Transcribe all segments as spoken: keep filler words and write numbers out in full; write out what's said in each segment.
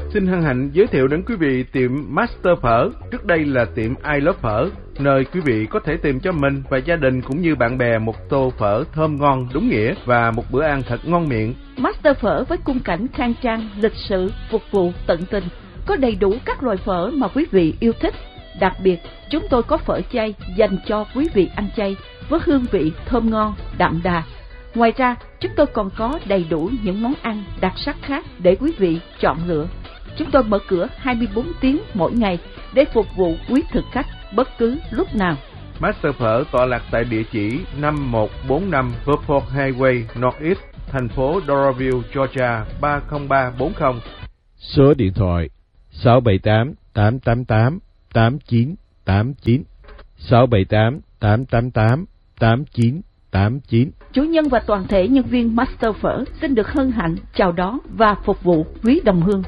Xin hân hạnh giới thiệu đến quý vị tiệm Master Phở, trước đây là tiệm I Love Phở, nơi quý vị có thể tìm cho mình và gia đình cũng như bạn bè một tô phở thơm ngon đúng nghĩa và một bữa ăn thật ngon miệng. Master Phở với khung cảnh khang trang, lịch sự, phục vụ tận tình, có đầy đủ các loại phở mà quý vị yêu thích. Đặc biệt, chúng tôi có phở chay dành cho quý vị ăn chay với hương vị thơm ngon, đậm đà. Ngoài ra, chúng tôi còn có đầy đủ những món ăn đặc sắc khác để quý vị chọn lựa. Chúng tôi mở cửa hai mươi bốn tiếng mỗi ngày để phục vụ quý thực khách bất cứ lúc nào. Master Phở tọa lạc tại địa chỉ năm một bốn năm Verford Highway Northeast, thành phố Doraville, Georgia ba không ba bốn không. Số điện thoại sáu bảy tám tám tám tám tám chín tám chín, sáu bảy tám tám tám tám tám chín tám chín. Chủ nhân và toàn thể nhân viên Master Phở xin được hân hạnh chào đón và phục vụ quý đồng hương.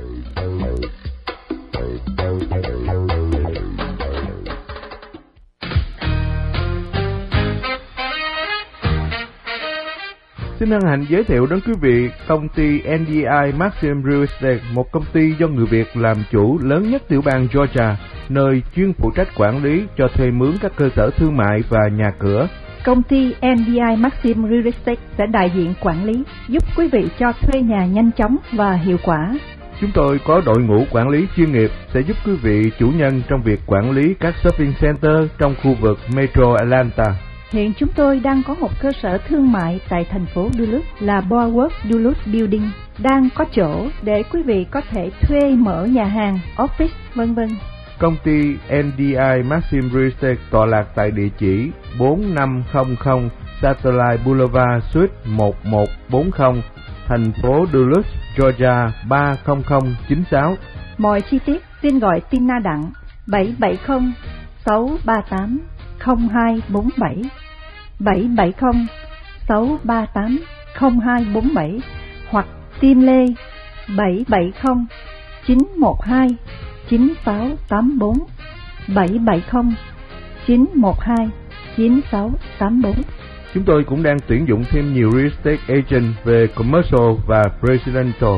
Xin hân hạnh giới thiệu đến quý vị công ty en đê i Maxim Real Estate, một công ty do người Việt làm chủ lớn nhất tiểu bang Georgia, nơi chuyên phụ trách quản lý cho thuê mướn các cơ sở thương mại và nhà cửa. Công ty en đê i Maxim Real Estate sẽ đại diện quản lý, giúp quý vị cho thuê nhà nhanh chóng và hiệu quả. Chúng tôi có đội ngũ quản lý chuyên nghiệp sẽ giúp quý vị chủ nhân trong việc quản lý các shopping center trong khu vực Metro Atlanta. Hiện chúng tôi đang có một cơ sở thương mại tại thành phố Duluth là Boardwalk Duluth Building, đang có chỗ để quý vị có thể thuê mở nhà hàng, office, vân vân. Công ty en đê i Maxim Real Estate tọa lạc tại địa chỉ bốn năm không không Satellite Boulevard Suite một một bốn không, thành phố Duluth, Georgia ba không không chín sáu. Mọi chi tiết xin gọi Tina Đặng bảy bảy không sáu ba tám không hai bốn bảy, bảy bảy không sáu ba tám không hai bốn bảy, hoặc Tim Lê bảy bảy không chín một hai chín sáu tám bốn, bảy bảy không chín một hai chín sáu tám bốn. Chúng tôi cũng đang tuyển dụng thêm nhiều real estate agent về commercial và residential.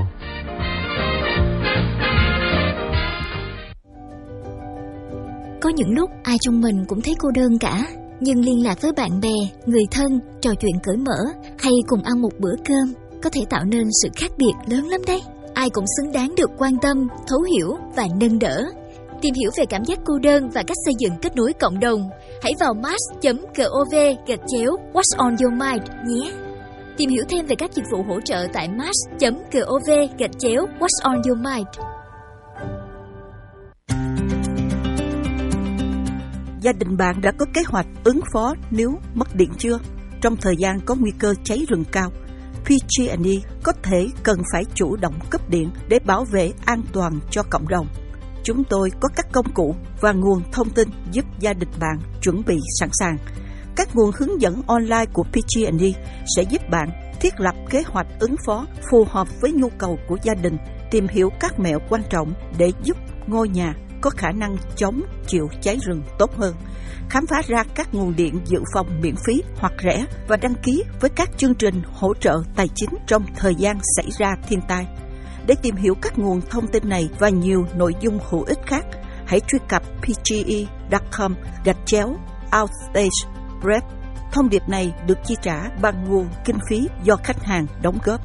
Có những lúc ai trong mình cũng thấy cô đơn cả, nhưng liên lạc với bạn bè, người thân, trò chuyện cởi mở hay cùng ăn một bữa cơm có thể tạo nên sự khác biệt lớn lắm đấy. Ai cũng xứng đáng được quan tâm, thấu hiểu và nâng đỡ. Tìm hiểu về cảm giác cô đơn và cách xây dựng kết nối cộng đồng, hãy vào mass chấm gov gạch chéo What's on your mind nhé. Tìm hiểu thêm về các dịch vụ hỗ trợ tại mass chấm gov gạch chéo What's on your mind. Gia đình bạn đã có kế hoạch ứng phó nếu mất điện chưa? Trong thời gian có nguy cơ cháy rừng cao, pê giê and e có thể cần phải chủ động cấp điện để bảo vệ an toàn cho cộng đồng. Chúng tôi có các công cụ và nguồn thông tin giúp gia đình bạn chuẩn bị sẵn sàng. Các nguồn hướng dẫn online của pê giê and e sẽ giúp bạn thiết lập kế hoạch ứng phó phù hợp với nhu cầu của gia đình, tìm hiểu các mẹo quan trọng để giúp ngôi nhà có khả năng chống chịu cháy rừng tốt hơn, khám phá ra các nguồn điện dự phòng miễn phí hoặc rẻ và đăng ký với các chương trình hỗ trợ tài chính trong thời gian xảy ra thiên tai. Để tìm hiểu các nguồn thông tin này và nhiều nội dung hữu ích khác, hãy truy cập pê giê e chấm com gạch chéo outage rep. Thông điệp này được chi trả bằng nguồn kinh phí do khách hàng đóng góp.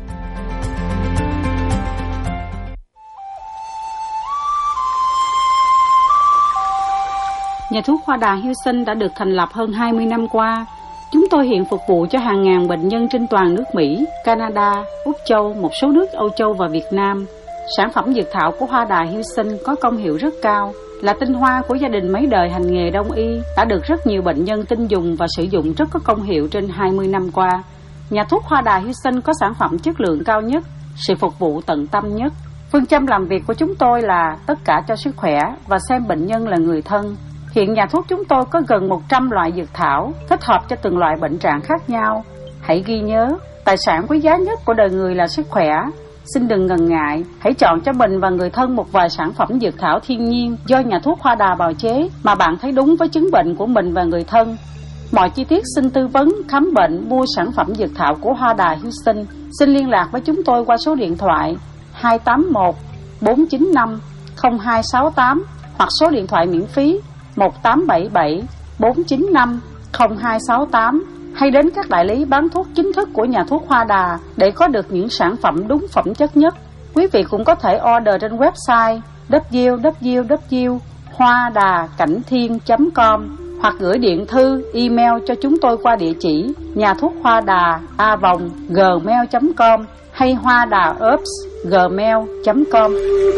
Nhà thuốc Hoa Đà Houston đã được thành lập hơn hai mươi năm qua. Chúng tôi hiện phục vụ cho hàng ngàn bệnh nhân trên toàn nước Mỹ, Canada, Úc Châu, một số nước Âu Châu và Việt Nam. Sản phẩm dược thảo của Hoa Đà Houston có công hiệu rất cao, là tinh hoa của gia đình mấy đời hành nghề đông y, đã được rất nhiều bệnh nhân tin dùng và sử dụng rất có công hiệu trên hai mươi năm qua. Nhà thuốc Hoa Đà Houston có sản phẩm chất lượng cao nhất, sự phục vụ tận tâm nhất. Phương châm làm việc của chúng tôi là tất cả cho sức khỏe và xem bệnh nhân là người thân. Hiện nhà thuốc chúng tôi có gần một trăm loại dược thảo, thích hợp cho từng loại bệnh trạng khác nhau. Hãy ghi nhớ, tài sản quý giá nhất của đời người là sức khỏe. Xin đừng ngần ngại, hãy chọn cho mình và người thân một vài sản phẩm dược thảo thiên nhiên do nhà thuốc Hoa Đà bào chế mà bạn thấy đúng với chứng bệnh của mình và người thân. Mọi chi tiết xin tư vấn, khám bệnh, mua sản phẩm dược thảo của Hoa Đà Houston. Xin liên lạc với chúng tôi qua số điện thoại hai tám một bốn chín năm không hai sáu tám hoặc số điện thoại miễn phí một tám bảy bảy bốn chín năm không hai sáu tám, hay đến các đại lý bán thuốc chính thức của nhà thuốc Hoa Đà để có được những sản phẩm đúng phẩm chất nhất. Quý vị cũng có thể order trên website w w w chấm hoa đà cảnh thiên chấm com hoặc gửi điện thư, email cho chúng tôi qua địa chỉ nhà thuốc Hoa Đà a vòng gmail chấm com hay hoa đà ops gmail chấm com.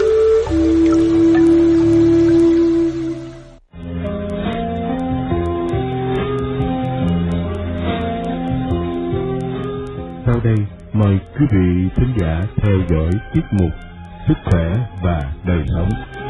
Sau đây, mời quý vị thính giả theo dõi tiết mục Sức khỏe và đời sống.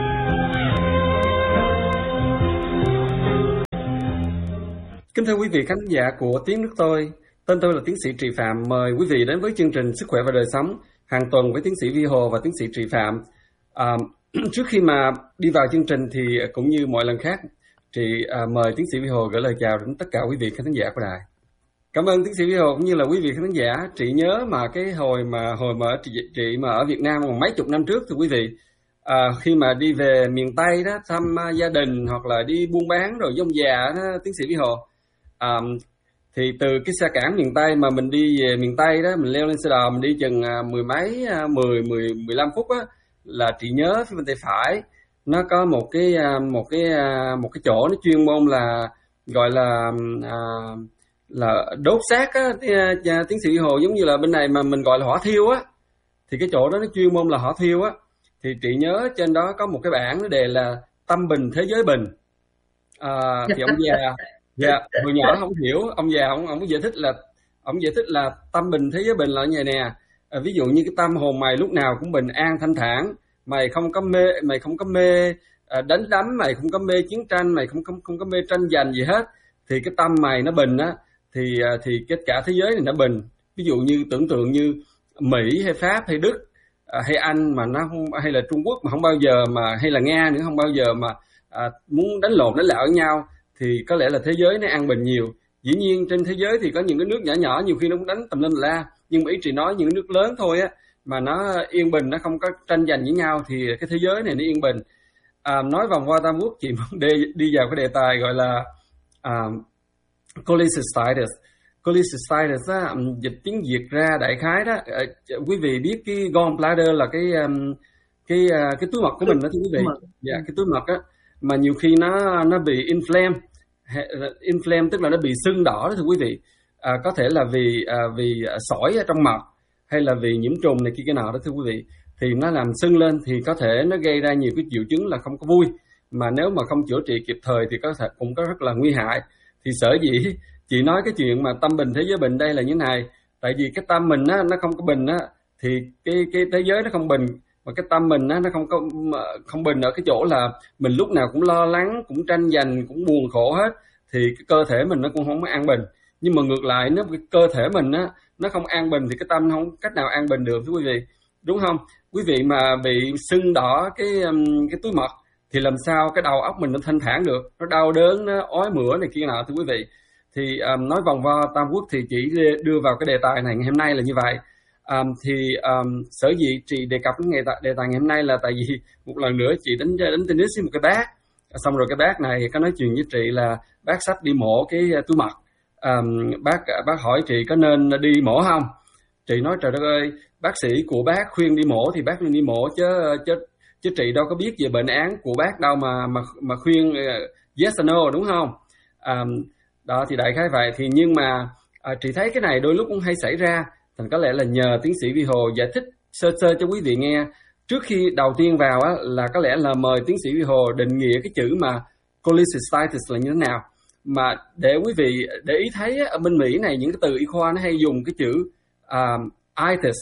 Kính thưa quý vị khán giả của Tiếng Nước Tôi, tên tôi là tiến sĩ Trị Phạm. Mời quý vị đến với chương trình Sức khỏe và đời sống hàng tuần với tiến sĩ Vi Hồ và tiến sĩ Trị Phạm. À, trước khi mà đi vào chương trình thì cũng như mọi lần khác, Trị à, mời tiến sĩ Vi Hồ gửi lời chào đến tất cả quý vị khán giả của đài. Cảm ơn tiến sĩ Vi Hồ cũng như là quý vị khán giả. Chị nhớ mà cái hồi mà hồi mà chị, chị mà ở Việt Nam mấy chục năm trước thì quý vị à, khi mà đi về miền Tây đó thăm uh, gia đình hoặc là đi buôn bán rồi dông già đó tiến sĩ Vi Hồ, à, thì từ cái xe cảng miền Tây mà mình đi về miền Tây đó, mình leo lên xe đò mình đi chừng uh, mười mấy uh, mười mười mười lăm phút á, là chị nhớ phía bên tay phải nó có một cái uh, một cái uh, một cái chỗ nó chuyên môn là gọi là uh, là đốt xác á, tiến sĩ Hồ, giống như là bên này mà mình gọi là hỏa thiêu á, thì cái chỗ đó nó chuyên môn là hỏa thiêu á. Thì chị nhớ trên đó có một cái bảng nó đề là tâm bình thế giới bình. À, thì ông già, dạ, hồi nhỏ không hiểu, ông già ông ông giải thích là ông giải thích là tâm bình thế giới bình là như vậy nè. À, ví dụ như cái tâm hồn mày lúc nào cũng bình an thanh thản, mày không có mê, mày không có mê à, đánh đấm, mày không có mê chiến tranh, mày không có không có mê tranh giành gì hết, thì cái tâm mày nó bình á, thì thì tất cả thế giới này nó bình. Ví dụ như tưởng tượng như Mỹ hay Pháp hay Đức à, hay Anh mà nó không, hay là Trung Quốc mà không bao giờ mà, hay là Nga nữa không bao giờ mà à, muốn đánh lộn đánh lạo với nhau, thì có lẽ là thế giới nó an bình nhiều. Dĩ nhiên trên thế giới thì có những cái nước nhỏ nhỏ nhiều khi nó cũng đánh tùm lum la, nhưng mà ý chị nói những cái nước lớn thôi á mà nó yên bình, nó không có tranh giành với nhau, thì cái thế giới này nó yên bình. À, nói vòng qua tam quốc, chị muốn đi, đi vào cái đề tài gọi là à, cholecystitis. Cholecystitis á, dịch tiếng Việt ra đại khái đó, à, quý vị biết cái gallbladder là cái um, cái uh, cái túi mật của mình đó thưa quý vị. Dạ, cái túi mật á, mà nhiều khi nó nó bị inflame, inflame tức là nó bị sưng đỏ đó thưa quý vị. À, có thể là vì à, vì sỏi ở trong mật, hay là vì nhiễm trùng này kia cái nào đó thưa quý vị, thì nó làm sưng lên thì có thể nó gây ra nhiều cái triệu chứng là không có vui, mà nếu mà không chữa trị kịp thời thì có thể cũng có rất là nguy hại. Thì sở dĩ chị nói cái chuyện mà tâm bình thế giới bình đây là như thế này, tại vì cái tâm mình á, nó không có bình á, thì cái cái thế giới nó không bình, mà cái tâm mình á, nó không có không bình ở cái chỗ là mình lúc nào cũng lo lắng, cũng tranh giành, cũng buồn khổ hết, thì cái cơ thể mình nó cũng không có an bình. Nhưng mà ngược lại, nếu cái cơ thể mình á, nó không an bình thì cái tâm nó không cách nào an bình được thưa quý vị, đúng không? Quý vị mà bị sưng đỏ cái cái túi mật thì làm sao cái đầu óc mình nó thanh thản được, nó đau đớn, nó ói mửa này kia nào thưa quý vị. Thì um, nói vòng vo tam quốc thì chỉ đưa vào cái đề tài này ngày hôm nay là như vậy. Um, thì um, sở dĩ chị đề cập đến ngày đề tài ngày hôm nay là tại vì một lần nữa chị đánh đánh tennis với một cái bác, xong rồi cái bác này có nói chuyện với chị là bác sắp đi mổ cái túi mật. Um, bác bác hỏi chị có nên đi mổ không? Chị nói trời đất ơi, bác sĩ của bác khuyên đi mổ thì bác nên đi mổ, chứ chứ chứ chị đâu có biết về bệnh án của bác đâu mà mà mà khuyên uh, yes or no, đúng không? Um, đó thì đại khái vậy. Thì nhưng mà uh, chị thấy cái này đôi lúc cũng hay xảy ra, thành có lẽ là nhờ tiến sĩ Vi Hồ giải thích sơ sơ cho quý vị nghe. Trước khi đầu tiên vào á, là có lẽ là mời tiến sĩ Vi Hồ định nghĩa cái chữ mà cholecystitis là như thế nào, mà để quý vị để ý thấy á, ở bên Mỹ này những cái từ y khoa nó hay dùng cái chữ um, itis,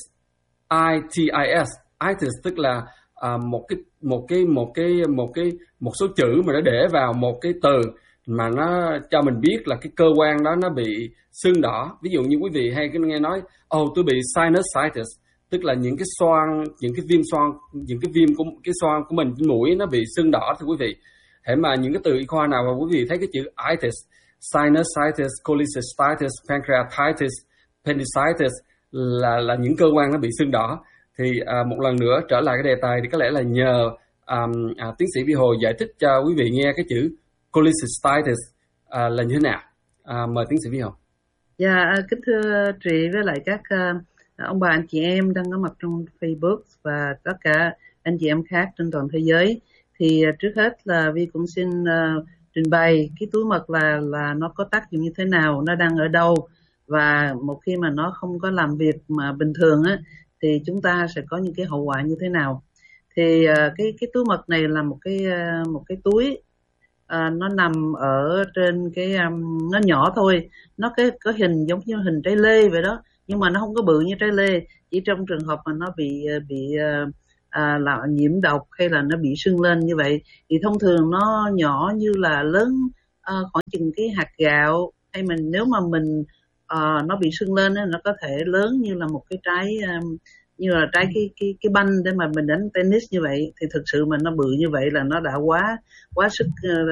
I T I S, itis tức là uh, một cái một cái một cái một cái một số chữ mà nó để vào một cái từ mà nó cho mình biết là cái cơ quan đó nó bị sưng đỏ. Ví dụ như quý vị hay nghe nói, ồ oh, tôi bị sinusitis, tức là những cái xoang, những cái viêm xoang, những cái viêm của cái xoang của mình trên mũi nó bị sưng đỏ thưa quý vị. Hễ mà những cái từ y khoa nào mà quý vị thấy cái chữ itis, sinusitis, cholecystitis, pancreatitis, appendicitis là là những cơ quan nó bị sưng đỏ, Thì à, một lần nữa trở lại cái đề tài thì có lẽ là nhờ à, à, tiến sĩ Vi Hồ giải thích cho quý vị nghe cái chữ cholecystitis à, là như thế nào. À, mời tiến sĩ Vi Hồ. Dạ, kính thưa chị với lại các uh, ông bà anh chị em đang có mặt trong Facebook và tất cả anh chị em khác trên toàn thế giới. Thì uh, trước hết là Vi cũng xin uh, trình bày cái túi mật là là nó có tác dụng như thế nào, nó đang ở đâu, và một khi mà nó không có làm việc mà bình thường á thì chúng ta sẽ có những cái hậu quả như thế nào. Thì uh, cái cái túi mật này là một cái uh, một cái túi À, nó nằm ở trên cái um, nó nhỏ thôi, nó cái có hình giống như hình trái lê vậy đó, nhưng mà nó không có bự như trái lê. Chỉ trong trường hợp mà nó bị bị uh, à, là nhiễm độc hay là nó bị sưng lên như vậy thì thông thường nó nhỏ như là lớn uh, khoảng chừng cái hạt gạo, hay mình nếu mà mình uh, nó bị sưng lên nó có thể lớn như là một cái trái um, như là trái cái cái cái banh để mà mình đánh tennis như vậy. Thì thực sự mà nó bự như vậy là nó đã quá quá sức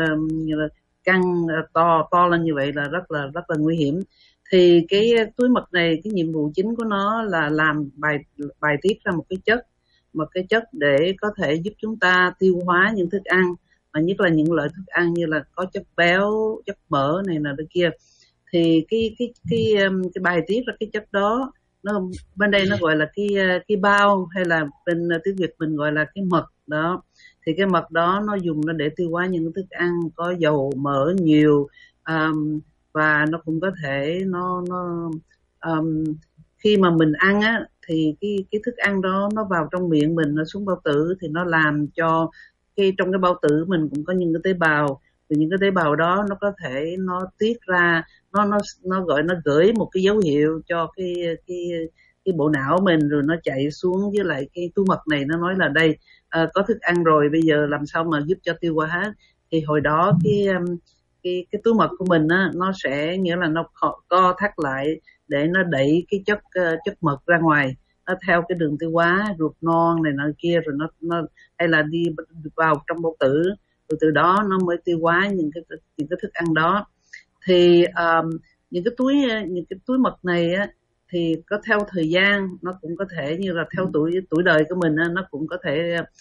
uh, căng uh, to to lên như vậy là rất là rất là nguy hiểm. Thì cái túi mật này, cái nhiệm vụ chính của nó là làm bài bài tiết ra một cái chất một cái chất để có thể giúp chúng ta tiêu hóa những thức ăn, mà nhất là những loại thức ăn như là có chất béo, chất mỡ này là cái kia. Thì cái cái cái cái, cái bài tiết ra cái chất đó, nó bên đây nó gọi là cái cái bao, hay là bên tiếng Việt mình gọi là cái mật đó. Thì cái mật đó nó dùng nó để tiêu hóa những thức ăn có dầu mỡ nhiều, um, và nó cũng có thể nó nó um, khi mà mình ăn á thì cái cái thức ăn đó nó vào trong miệng mình, nó xuống bao tử thì nó làm cho cái trong cái bao tử mình cũng có những cái tế bào, thì những cái tế bào đó nó có thể nó tiết ra, nó nó nó gọi nó gửi một cái dấu hiệu cho cái cái cái bộ não mình, rồi nó chạy xuống với lại cái túi mật này, nó nói là đây à, có thức ăn rồi, bây giờ làm sao mà giúp cho tiêu hóa. Thì hồi đó cái cái cái túi mật của mình á, nó sẽ nghĩa là nó co thắt lại để nó đẩy cái chất chất mật ra ngoài, nó theo cái đường tiêu hóa, ruột non này nọ kia, rồi nó nó hay là đi vào trong bao tử, rồi từ đó nó mới tiêu hóa những cái những cái thức ăn đó. Thì um, những cái túi những cái túi mật này á, thì có theo thời gian nó cũng có thể như là theo tuổi tuổi đời của mình á, nó cũng có thể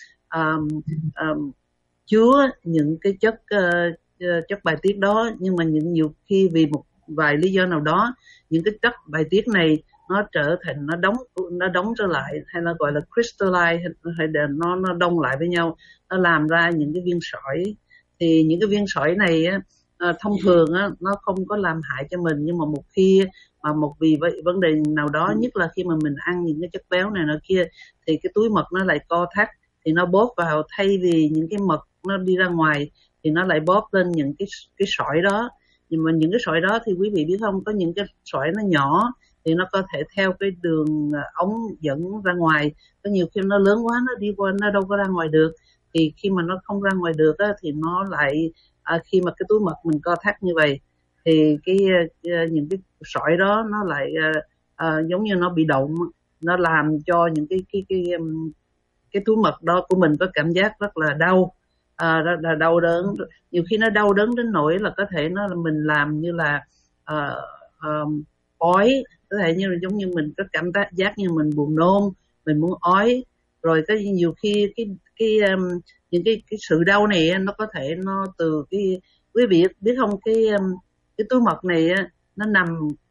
um, um, chứa những cái chất uh, chất bài tiết đó. Nhưng mà những nhiều khi vì một vài lý do nào đó, những cái chất bài tiết này nó trở thành nó đóng nó đóng trở lại, hay là gọi là crystalline, hay là nó nó đông lại với nhau, nó làm ra những cái viên sỏi. Thì những cái viên sỏi này á, à, thông thường á, nó không có làm hại cho mình, nhưng mà một khi mà một vì vấn đề nào đó, nhất là khi mà mình ăn những cái chất béo này nọ kia, thì cái túi mật nó lại co thắt, thì nó bóp vào, thay vì những cái mật nó đi ra ngoài thì nó lại bóp lên những cái cái sỏi đó. Nhưng mà những cái sỏi đó thì quý vị biết không, có những cái sỏi nó nhỏ thì nó có thể theo cái đường ống dẫn ra ngoài, có nhiều khi nó lớn quá, nó đi qua nó đâu có ra ngoài được. Thì khi mà nó không ra ngoài được á, thì nó lại à, khi mà cái túi mật mình co thắt như vậy thì cái những cái sỏi đó nó lại à, à, giống như nó bị động, nó làm cho những cái cái cái cái, cái túi mật đó của mình có cảm giác rất là đau, à, rất là đau đớn. Nhiều khi nó đau đớn đến nỗi là có thể nó là mình làm như là à, à, ói, có thể như là giống như mình có cảm giác như mình buồn nôn, mình muốn ói. Rồi cái nhiều khi cái cái um, những cái cái sự đau này nó có thể nó từ cái quý vị biết không, cái um, cái túi mật này á, nó nằm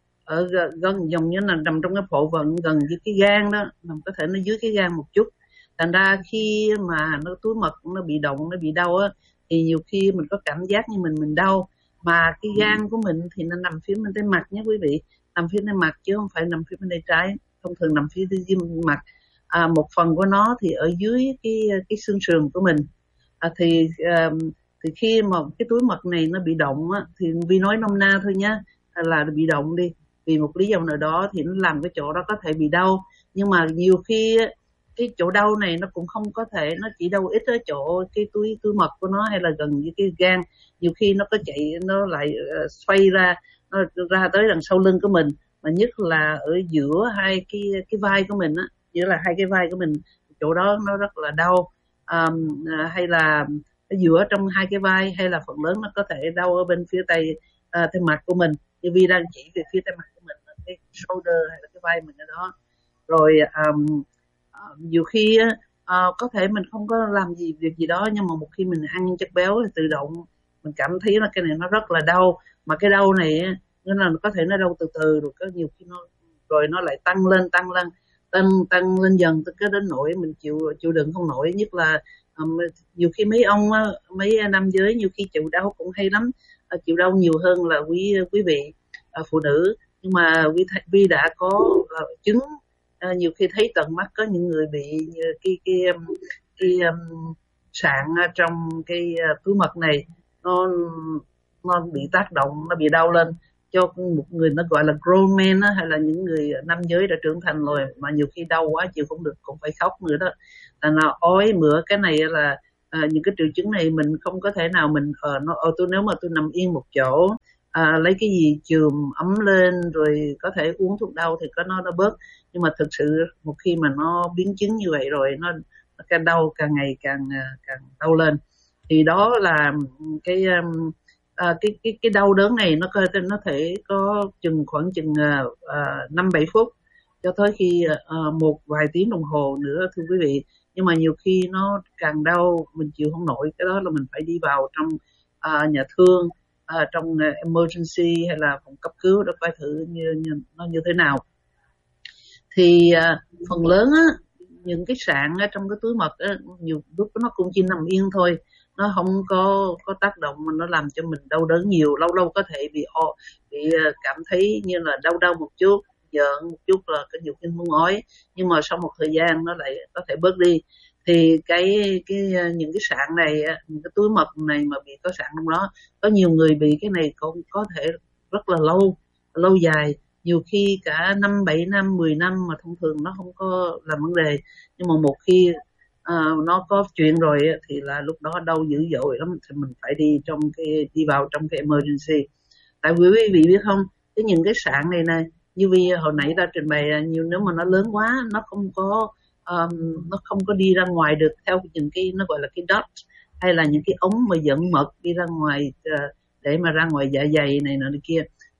ở gần giống như là nằm trong cái bộ phận gần với cái gan đó, nằm có thể nó dưới cái gan một chút. Thành ra khi mà nó túi mật nó bị động, nó bị đau á, thì nhiều khi mình có cảm giác như mình mình đau, mà cái gan của mình thì nó nằm phía bên tay mặt nhé quý vị, nằm phía bên mặt chứ không phải nằm phía bên tay trái, thông thường nằm phía bên mặt. À, một phần của nó thì ở dưới cái cái xương sườn của mình. À, thì à, thì khi mà cái túi mật này nó bị động á, thì vì nói nôm na thôi nhá, là bị động đi, vì một lý do nào đó thì nó làm cái chỗ đó có thể bị đau. Nhưng mà nhiều khi cái chỗ đau này nó cũng không có thể, nó chỉ đau ít ở chỗ cái túi túi mật của nó hay là gần với cái gan. Nhiều khi nó có chạy, nó lại uh, xoay ra, nó ra tới đằng sau lưng của mình, mà nhất là ở giữa hai cái cái vai của mình á, nghĩa là hai cái vai của mình, chỗ đó nó rất là đau. Um, hay là ở giữa trong hai cái vai, hay là phần lớn nó có thể đau ở bên phía tay uh, tay mặt của mình, như Vi đang chỉ về phía tay mặt của mình, cái shoulder hay là cái vai mình ở đó. Rồi um, nhiều khi uh, có thể mình không có làm gì việc gì đó, nhưng mà một khi mình ăn chất béo thì tự động mình cảm thấy là cái này nó rất là đau, mà cái đau này nên là có thể nó đau từ từ, rồi có nhiều khi nó rồi nó lại tăng lên tăng lên tăng tăng lên dần, tới cái đến nỗi mình chịu chịu đựng không nổi. Nhất là um, nhiều khi mấy ông mấy nam giới nhiều khi chịu đau cũng hay lắm, uh, chịu đau nhiều hơn là quý quý vị uh, phụ nữ. Nhưng mà Vi, Vi đã có uh, chứng uh, nhiều khi thấy tận mắt có những người bị uh, cái cái um, cái um, sạn trong cái uh, túi mật này nó nó bị tác động, nó bị đau lên, cho một người nó gọi là grown man á, hay là những người nam giới đã trưởng thành rồi mà nhiều khi đau quá chịu không được cũng phải khóc nữa đó. Là nào ói mửa cái này là à, những cái triệu chứng này mình không có thể nào mình ờ nó ờ, tôi nếu mà tôi nằm yên một chỗ à, lấy cái gì chườm ấm lên rồi có thể uống thuốc đau thì có nó nó bớt. Nhưng mà thực sự một khi mà nó biến chứng như vậy rồi nó, nó càng đau càng ngày càng càng đau lên, thì đó là cái um, À, cái cái cái đau đớn này nó có nó thể có chừng khoảng chừng năm bảy phút cho tới khi uh, một vài tiếng đồng hồ nữa thưa quý vị. Nhưng mà nhiều khi nó càng đau mình chịu không nổi, cái đó là mình phải đi vào trong uh, nhà thương, uh, trong uh, emergency hay là phòng cấp cứu để coi thử như, như nó như thế nào. Thì uh, phần lớn á, những cái sạn ở trong cái túi mật á, nhiều lúc nó cũng chỉ nằm yên thôi, nó không có có tác động mà nó làm cho mình đau đớn nhiều. Lâu lâu có thể bị bị cảm thấy như là đau đau một chút, giỡn một chút là có nhiều khi muốn ói, nhưng mà sau một thời gian nó lại có thể bớt đi. Thì cái cái những cái sạn này, những cái túi mật này mà bị có sạn trong đó, có nhiều người bị cái này cũng có thể rất là lâu lâu dài, nhiều khi cả năm bảy năm mười năm mà thông thường nó không có làm vấn đề. Nhưng mà một khi Uh, nó có chuyện rồi thì là lúc đó đau dữ dội lắm, thì mình phải đi trong cái đi vào trong cái emergency. Tại vì quý vị biết không, cái những cái sạn này này như vì hồi nãy ta trình bày nhiều, nếu mà nó lớn quá nó không có um, nó không có đi ra ngoài được theo những cái nó gọi là cái duct hay là những cái ống mà dẫn mật đi ra ngoài uh, để mà ra ngoài dạ dày này nọ kia,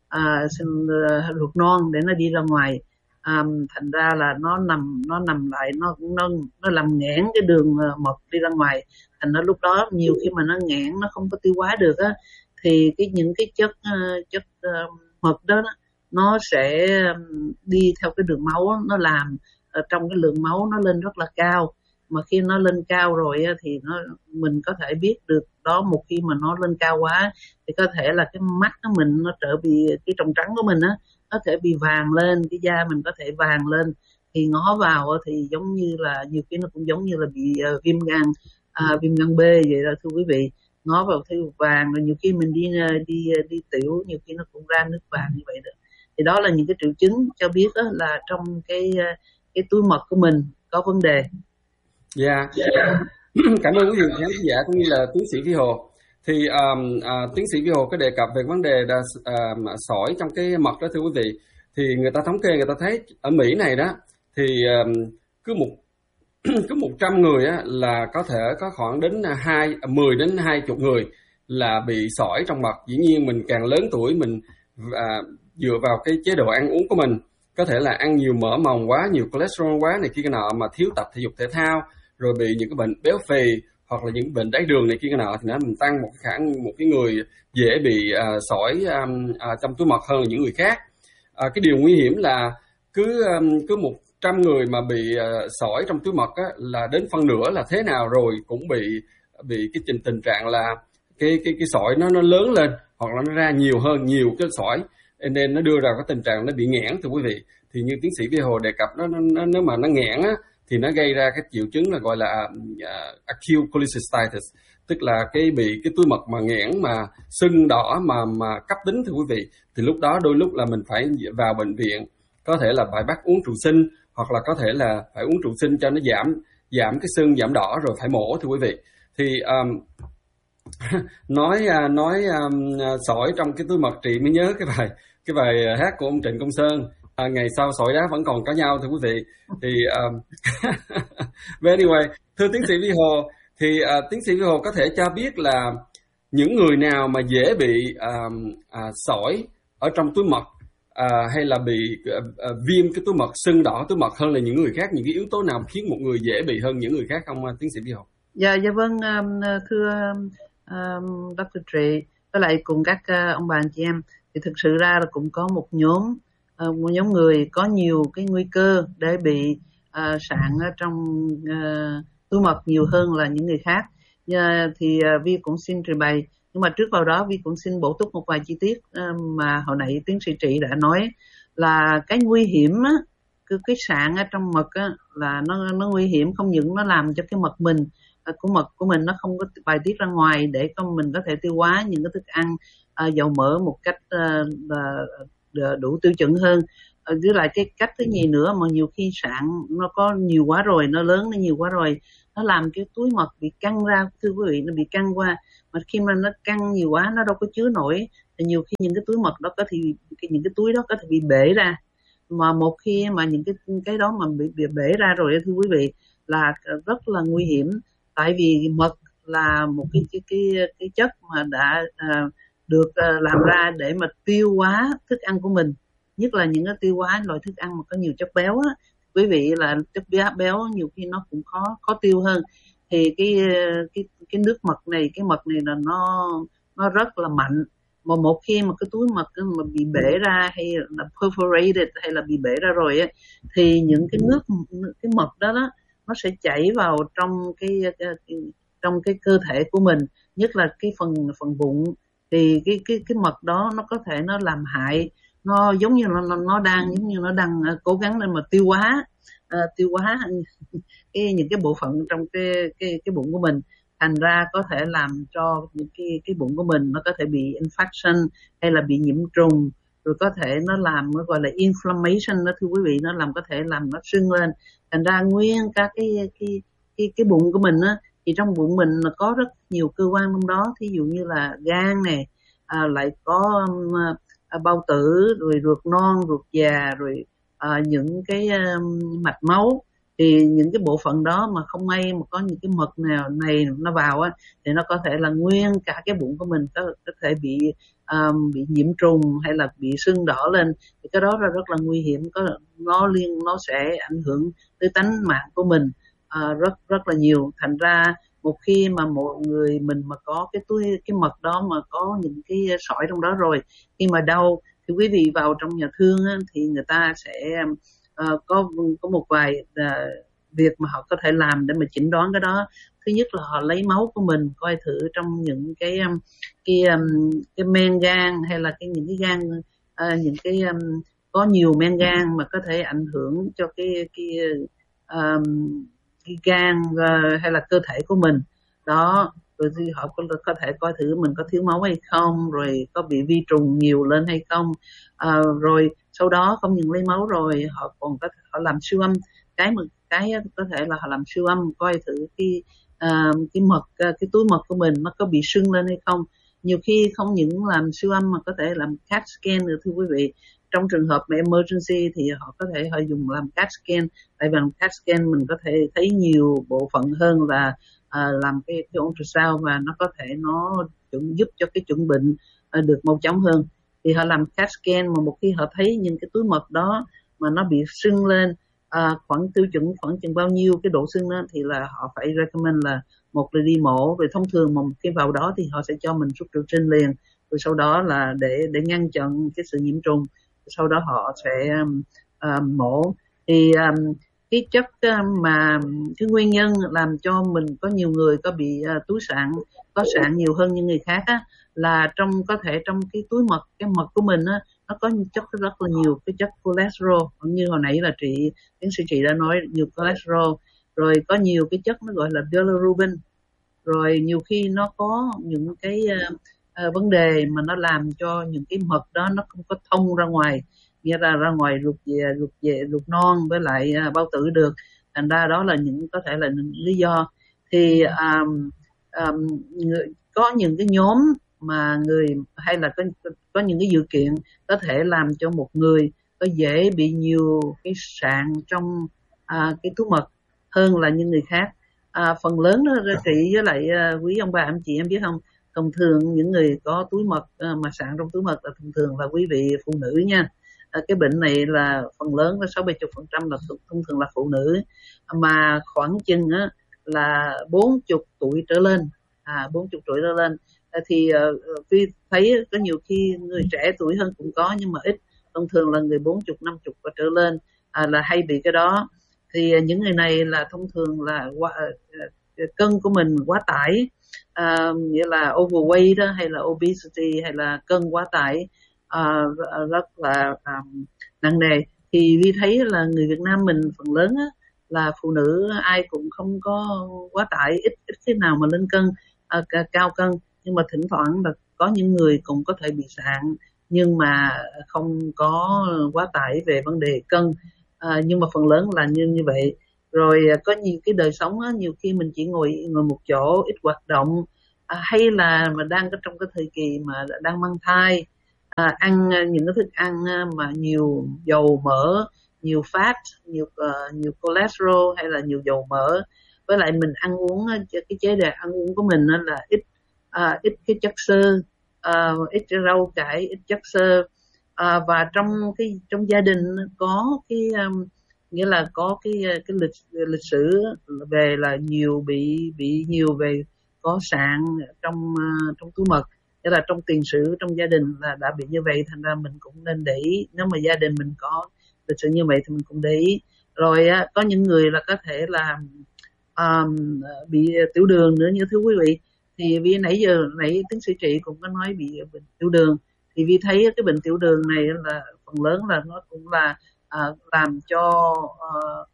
uh, uh, ruột non để nó đi ra ngoài. Um, thành ra là nó nằm nó nằm lại nó nó nó làm nghẽn cái đường uh, mật đi ra ngoài. Thành ra lúc đó nhiều khi mà nó nghẽn nó không có tiêu hóa được á, thì cái những cái chất uh, chất uh, mật đó, đó nó sẽ um, đi theo cái đường máu đó, nó làm uh, trong cái lượng máu nó lên rất là cao. Mà khi nó lên cao rồi á, thì nó mình có thể biết được đó, một khi mà nó lên cao quá thì có thể là cái mắt của mình nó trở bị cái tròng trắng của mình á có thể bị vàng lên, cái da mình có thể vàng lên, thì ngó vào thì giống như là nhiều khi nó cũng giống như là bị uh, viêm gan uh, viêm gan B vậy đó thưa quý vị. Ngó vào thấy vàng, rồi nhiều khi mình đi uh, đi uh, đi tiểu nhiều khi nó cũng ra nước vàng như vậy đó. Thì đó là những cái triệu chứng cho biết uh, là trong cái uh, cái túi mật của mình có vấn đề. Dạ, yeah. Cảm ơn quý vị khán giả cũng như là tiến sĩ Vi Hồ. Thì um, uh, tiến sĩ Vi Hồ có đề cập về vấn đề là uh, sỏi trong cái mật đó thưa quý vị. Thì người ta thống kê, người ta thấy ở Mỹ này đó thì um, cứ một cứ một trăm người á, là có thể có khoảng đến hai mười đến hai chục người là bị sỏi trong mật. Dĩ nhiên mình càng lớn tuổi mình uh, dựa vào cái chế độ ăn uống của mình, có thể là ăn nhiều mỡ mòng quá, nhiều cholesterol quá này kia cái nọ, mà thiếu tập thể dục thể thao, rồi bị những cái bệnh béo phì hoặc là những bệnh đái đường này kia cái nọ, thì nó mình tăng một cái khả một cái người dễ bị uh, sỏi um, uh, trong túi mật hơn là những người khác. Uh, cái điều nguy hiểm là cứ um, cứ một trăm người mà bị uh, sỏi trong túi mật á, là đến phân nửa là thế nào rồi cũng bị bị cái trình tình trạng là cái cái cái sỏi nó nó lớn lên, hoặc là nó ra nhiều hơn nhiều cái sỏi, nên nó đưa ra cái tình trạng nó bị nghẽn thưa quý vị. Thì như tiến sĩ Vi Hồ đề cập, nó, nó nếu mà nó nghẽn á thì nó gây ra cái triệu chứng là gọi là uh, acute cholecystitis, tức là cái bị cái túi mật mà nghẽn mà sưng đỏ mà mà cấp tính thưa quý vị. Thì lúc đó đôi lúc là mình phải vào bệnh viện, có thể là phải bắt uống trụ sinh, hoặc là có thể là phải uống trụ sinh cho nó giảm giảm cái sưng giảm đỏ rồi phải mổ thưa quý vị. Thì um, nói nói um, sỏi trong cái túi mật, chị mới nhớ cái bài cái bài hát của ông Trịnh Công Sơn, à, ngày sau sỏi đá vẫn còn có nhau thưa quý vị. Thì um, but anyway, thưa tiến sĩ Vi Hồ, thì uh, tiến sĩ Vi Hồ có thể cho biết là những người nào mà dễ bị um, uh, sỏi ở trong túi mật à, hay là bị à, à, viêm cái túi mật, sưng đỏ túi mật hơn là những người khác? Những cái yếu tố nào khiến một người dễ bị hơn những người khác không, tiến sĩ Vi Hồ? Dạ, dạ vâng, thưa um, Doctor Trị, với lại cùng các uh, ông bà anh chị em, thì thực sự ra là cũng có một nhóm uh, một nhóm người có nhiều cái nguy cơ để bị uh, sạn ở trong uh, túi mật nhiều hơn là những người khác. Uh, thì uh, Vi cũng xin trình bày, nhưng mà trước vào đó Vi cũng xin bổ túc một vài chi tiết uh, mà hồi nãy tiến sĩ Trị đã nói, là cái nguy hiểm á, cái, cái sạn ở trong mật á, là nó nó nguy hiểm không những nó làm cho cái mật mình của mật của mình nó không có bài tiết ra ngoài để con mình có thể tiêu hóa những cái thức ăn uh, dầu mỡ một cách uh, đủ tiêu chuẩn hơn. Uh, với lại cái cách thứ nhì nữa, mà nhiều khi sạn nó có nhiều quá rồi, nó lớn nó nhiều quá rồi, nó làm cái túi mật bị căng ra, thưa quý vị, nó bị căng qua, mà khi mà nó căng nhiều quá nó đâu có chứa nổi, thì nhiều khi những cái túi mật đó có thì những cái túi đó có thể bị bể ra. Mà một khi mà những cái cái đó mà bị, bị bể ra rồi, thưa quý vị, là rất là nguy hiểm. Tại vì mật là một cái cái cái, cái chất mà đã uh, được uh, làm ra để mà tiêu hóa thức ăn của mình, nhất là những cái tiêu hóa loại thức ăn mà có nhiều chất béo á, quý vị, là chất béo nhiều khi nó cũng khó khó tiêu hơn. Thì cái cái cái nước mật này, cái mật này là nó nó rất là mạnh, mà một khi mà cái túi mật mà bị bể ra hay là perforated hay là bị bể ra rồi á, thì những cái nước cái mật đó đó nó sẽ chảy vào trong cái, cái, cái trong cái cơ thể của mình, nhất là cái phần phần bụng. Thì cái cái cái mật đó nó có thể nó làm hại, nó giống như nó nó đang giống như nó đang cố gắng lên mà tiêu hóa uh, tiêu hóa cái những cái bộ phận trong cái cái cái bụng của mình, thành ra có thể làm cho những cái cái bụng của mình nó có thể bị infection hay là bị nhiễm trùng, rồi có thể nó làm nó gọi là inflammation đó, thưa quý vị, nó làm có thể làm nó sưng lên. Thành ra nguyên các cái cái cái cái bụng của mình á, thì trong bụng mình là có rất nhiều cơ quan trong đó, thí dụ như là gan này, à, lại có um, bao tử, rồi ruột non, ruột già, rồi à, những cái um, mạch máu. Thì những cái bộ phận đó mà không may mà có những cái mật nào này nó vào á, thì nó có thể là nguyên cả cái bụng của mình có, có thể bị um, bị nhiễm trùng hay là bị sưng đỏ lên. Thì cái đó là rất là nguy hiểm, có nó liên nó sẽ ảnh hưởng tới tánh mạng của mình uh, rất rất là nhiều. Thành ra một khi mà một người mình mà có cái túi cái mật đó mà có những cái sỏi trong đó rồi, khi mà đau thì quý vị vào trong nhà thương á, thì người ta sẽ Uh, có có một vài uh, việc mà họ có thể làm để mà chẩn đoán cái đó. Thứ nhất là họ lấy máu của mình coi thử trong những cái um, cái um, cái men gan hay là cái những cái gan uh, những cái um, có nhiều men gan mà có thể ảnh hưởng cho cái cái um, cái gan uh, hay là cơ thể của mình đó. Rồi thì họ có, có thể coi thử mình có thiếu máu hay không, rồi có bị vi trùng nhiều lên hay không. À, rồi sau đó không những lấy máu rồi họ còn có họ làm siêu âm, cái mà cái có thể là họ làm siêu âm coi thử cái uh, cái mật uh, cái túi mật của mình nó có bị sưng lên hay không. Nhiều khi không những làm siêu âm mà có thể làm C A T scan nữa, thưa quý vị. Trong trường hợp mà emergency thì họ có thể họ dùng làm C A T scan, tại vì làm C A T scan mình có thể thấy nhiều bộ phận hơn là À, làm cái, cái ultrasound, và nó có thể nó chuẩn, giúp cho cái chuẩn bệnh à, được mau chóng hơn. Thì họ làm C A T scan, mà một khi họ thấy những cái túi mật đó mà nó bị sưng lên à, khoảng tiêu chuẩn khoảng chừng bao nhiêu cái độ sưng đó, thì là họ phải recommend là một là đi mổ. Rồi thông thường mà khi vào đó thì họ sẽ cho mình thuốc triệu trinh liền, rồi sau đó là để để ngăn chặn cái sự nhiễm trùng, sau đó họ sẽ um, uh, mổ. Thì um, cái chất mà cái nguyên nhân làm cho mình có nhiều người có bị uh, túi sạn, có sạn nhiều hơn những người khác á, là trong có thể trong cái túi mật, cái mật của mình á, nó có chất rất là nhiều cái chất cholesterol, như hồi nãy là chị tiến sĩ chị đã nói, nhiều cholesterol, rồi có nhiều cái chất nó gọi là bilirubin, rồi nhiều khi nó có những cái uh, uh, vấn đề mà nó làm cho những cái mật đó nó không có thông ra ngoài, nghĩa là ra ngoài ruột về ruột về ruột non với lại uh, bao tử được. Thành ra đó là những có thể là những lý do. Thì um, um, người, có những cái nhóm mà người hay là có có những cái dự kiện có thể làm cho một người có dễ bị nhiều cái sạn trong uh, cái túi mật hơn là những người khác. À, phần lớn đó chị với lại uh, quý ông bà anh chị em biết không, thông thường những người có túi mật uh, mà sạn trong túi mật là thông thường là quý vị phụ nữ nha. À, cái bệnh này là phần lớn là sáu bảy chục phần trăm là thông thường là phụ nữ, mà khoảng chừng á, là bốn chục tuổi trở lên, à bốn chục tuổi trở lên. À, thì uh, vì thấy có nhiều khi người trẻ tuổi hơn cũng có, nhưng mà ít, thông thường là người bốn chục năm chục và trở lên à, là hay bị cái đó. Thì uh, những người này là thông thường là quá, uh, cân của mình quá tải, uh, nghĩa là overweight đó, hay là obesity, hay là cân quá tải uh, rất là um, nặng nề. Thì vì thấy là người Việt Nam mình phần lớn á, là phụ nữ ai cũng không có quá tải, ít ít khi nào mà lên cân uh, cao cân, nhưng mà thỉnh thoảng là có những người cũng có thể bị sạn nhưng mà không có quá tải về vấn đề cân, à, nhưng mà phần lớn là như như vậy. Rồi có nhiều cái đời sống á, nhiều khi mình chỉ ngồi ngồi một chỗ, ít hoạt động, à, hay là mà đang có trong cái thời kỳ mà đang mang thai, à, ăn những cái thức ăn mà nhiều dầu mỡ, nhiều fat, nhiều uh, nhiều cholesterol hay là nhiều dầu mỡ, với lại mình ăn uống cái chế độ ăn uống của mình là ít uh, ít cái chất xơ, uh, ít rau cải, ít chất xơ, uh, và trong cái trong gia đình có cái um, nghĩa là có cái cái lịch lịch sử về là nhiều bị bị nhiều về có sạn trong uh, trong túi mật, tức là trong tiền sử trong gia đình là đã bị như vậy, thành ra mình cũng nên để ý. Nếu mà gia đình mình có lịch sử như vậy thì mình cũng để ý. Rồi á, có những người là có thể là um, bị tiểu đường nữa, như thưa quý vị. Thì vì nãy giờ nãy tiến sĩ Trị cũng có nói bị bệnh tiểu đường, thì vì thấy cái bệnh tiểu đường này là phần lớn là nó cũng là uh, làm cho uh,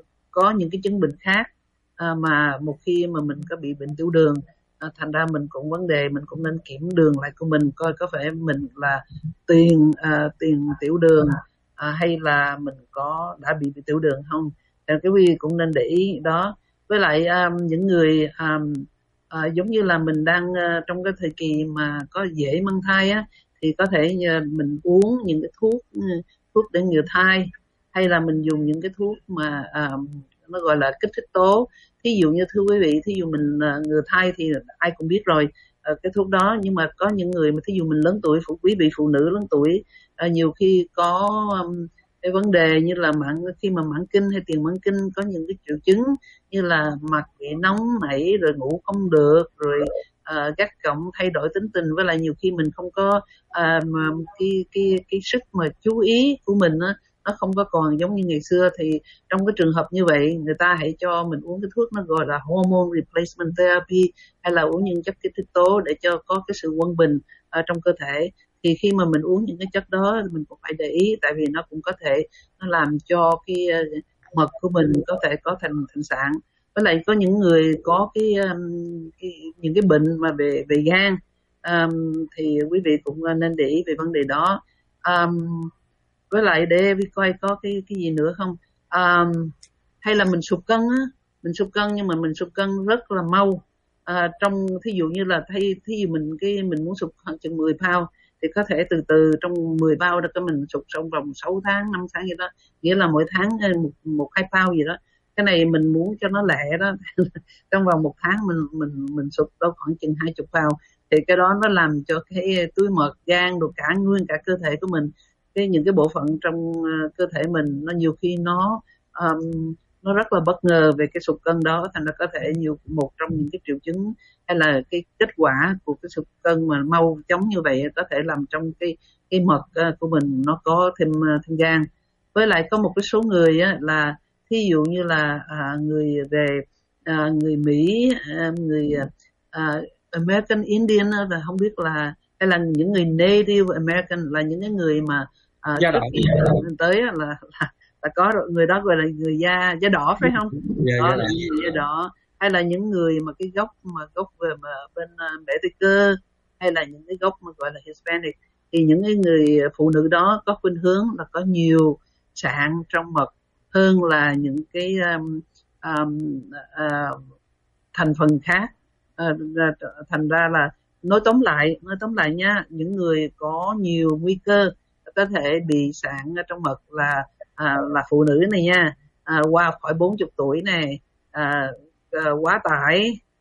có những cái chứng bệnh khác, uh, mà một khi mà mình có bị bệnh tiểu đường, uh, thành ra mình cũng vấn đề mình cũng nên kiểm đường lại của mình, coi có phải mình là tiền uh, tiền tiểu đường, uh, hay là mình có đã bị, bị tiểu đường không. Thì cái quý vị cũng nên để ý đó. Với lại um, những người um, À, giống như là mình đang uh, trong cái thời kỳ mà có dễ mang thai á, thì có thể uh, mình uống những cái thuốc uh, thuốc để ngừa thai, hay là mình dùng những cái thuốc mà uh, nó gọi là kích thích tố. Thí dụ như thưa quý vị, thí dụ mình uh, ngừa thai thì ai cũng biết rồi, uh, cái thuốc đó. Nhưng mà có những người mà thí dụ mình lớn tuổi, phụ quý vị phụ nữ lớn tuổi, uh, nhiều khi có um, cái vấn đề như là mãn khi mà mãn kinh hay tiền mãn kinh, có những cái triệu chứng như là mặt bị nóng nảy, rồi ngủ không được, rồi uh, gắt gỏng, thay đổi tính tình, với lại nhiều khi mình không có uh, mà cái cái cái sức mà chú ý của mình á, nó không có còn giống như ngày xưa. Thì trong cái trường hợp như vậy, người ta hãy cho mình uống cái thuốc nó gọi là hormone replacement therapy, hay là uống những chất kích thích tố để cho có cái sự quân bình ở trong cơ thể. Thì khi mà mình uống những cái chất đó mình cũng phải để ý, tại vì nó cũng có thể nó làm cho cái mật của mình có thể có thành thành sạn. Với lại có những người có cái, cái những cái bệnh mà về về gan, um, thì quý vị cũng nên để ý về vấn đề đó. Um, với lại để coi có cái cái gì nữa không, um, hay là mình sụt cân á, mình sụt cân nhưng mà mình sụt cân rất là mau. À, trong thí dụ như là thay thí dụ mình cái mình muốn sụt khoảng chừng mười pound, thì có thể từ từ trong mười bao đó, cái mình sụt trong vòng sáu tháng, năm tháng gì đó, nghĩa là mỗi tháng một, một hai bao gì đó. Cái này mình muốn cho nó lẹ đó, trong vòng một tháng mình mình mình sụt đâu khoảng chừng hai chục bao, thì cái đó nó làm cho cái túi mật, gan, đồ cả nguyên cả cơ thể của mình, cái những cái bộ phận trong uh, cơ thể mình nó nhiều khi nó um, nó rất là bất ngờ về cái sụt cân đó, thành ra có thể nhiều một trong những cái triệu chứng hay là cái kết quả của cái sụt cân mà mau chóng như vậy có thể làm trong cái cái mật uh, của mình nó có thêm uh, thêm gan. Với lại có một cái số người á, là thí dụ như là uh, người về uh, người Mỹ, uh, người uh, American Indian, và không biết là hay là những người Native American, là những cái người mà uh, da đỏ tới là, là là có người đó gọi là người da da đỏ phải không? Yeah, đó yeah, là yeah. người da đỏ, hay là những người mà cái gốc mà gốc về mà bên uh, Mễ Tây Cơ, hay là những cái gốc mà gọi là Hispanic, thì những cái người phụ nữ đó có khuynh hướng là có nhiều sạn trong mật hơn là những cái um, um, uh, thành phần khác. Uh, thành ra là nói tóm lại nói tóm lại nha, những người có nhiều nguy cơ có thể bị sạn ở trong mật là à, là phụ nữ này nha, à, qua khỏi bốn mươi tuổi này, à, à, quá tải,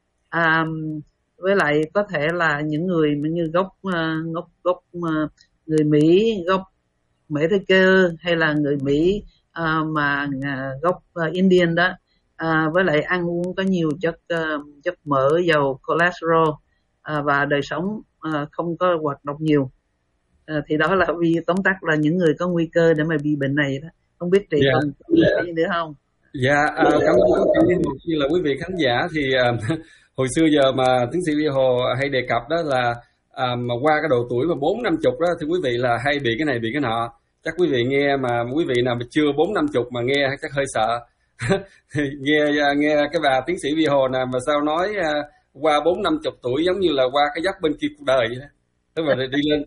à, với lại có thể là những người như gốc uh, gốc gốc uh, người Mỹ, gốc Mỹ Tây Cơ hay là người Mỹ uh, mà uh, gốc uh, Indian đó, uh, với lại ăn uống có nhiều chất uh, chất mỡ, dầu, cholesterol uh, và đời sống uh, không có hoạt động nhiều, uh, thì đó là vì tóm tắt là những người có nguy cơ để mà bị bệnh này đó. Không biết chị yeah. còn gì nữa không? Dạ, yeah, uh, cảm ơn như là quý vị khán giả thì uh, hồi xưa giờ mà tiến sĩ Vi Hồ hay đề cập đó là à, mà qua cái độ tuổi mà bốn năm chục đó thì quý vị là hay bị cái này bị cái nọ. Chắc quý vị nghe mà quý vị nào mà chưa bốn năm chục mà nghe chắc hơi sợ. nghe nghe cái bà tiến sĩ Vi Hồ nào mà sao nói à, qua bốn năm chục tuổi giống như là qua cái dốc bên kia cuộc đời vậy đó. Tức là đi lên